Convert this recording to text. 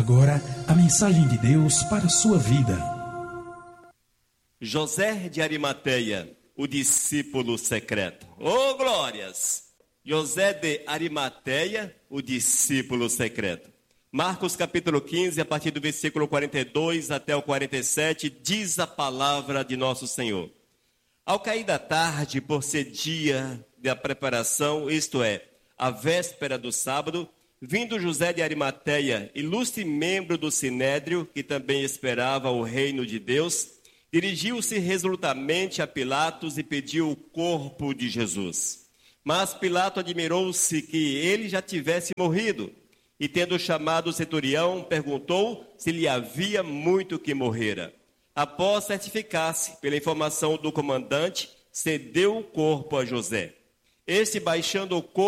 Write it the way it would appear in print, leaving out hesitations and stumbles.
agora a mensagem de Deus para a sua vida. José de Arimateia, o discípulo secreto. Oh, glórias! José de Arimateia, o discípulo secreto. Marcos capítulo 15, a partir do versículo 42 até o 47, diz a palavra de nosso Senhor. Ao cair da tarde, por ser dia da preparação, isto é, a véspera do sábado, vindo José de Arimateia, ilustre membro do Sinédrio, que também esperava o reino de Deus, dirigiu-se resolutamente a Pilatos e pediu o corpo de Jesus. Mas Pilato admirou-se que ele já tivesse morrido, e tendo chamado o centurião, perguntou se lhe havia muito que morrera. Após certificar-se pela informação do comandante, cedeu o corpo a José. Este, baixando o corpo,